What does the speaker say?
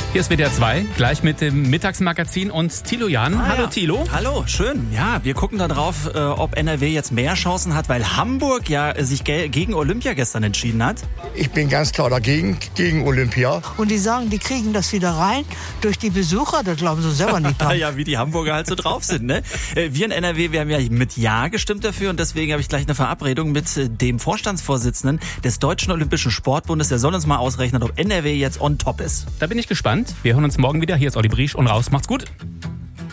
Hier ist WDR 2, gleich mit dem Mittagsmagazin und Thilo Jahn. Hallo Thilo. Hallo, schön. Ja, wir gucken da drauf, ob NRW jetzt mehr Chancen hat, weil Hamburg ja sich gegen Olympia gestern entschieden hat. Ich bin ganz klar dagegen, gegen Olympia. Und die sagen, die kriegen das wieder rein durch die Besucher, das glauben sie selber nicht dran. Ja, wie die Hamburger halt so drauf sind, ne? Wir in NRW, wir haben ja mit Ja gestimmt dafür und deswegen habe ich gleich eine Verabredung mit dem Vorstandsvorsitzenden des Deutschen Olympischen Sportbundes. Der soll uns mal ausrechnen, ob NRW jetzt on top ist. Da bin ich gespannt. Wir hören uns morgen wieder. Hier ist Olli Briesch und raus. Macht's gut.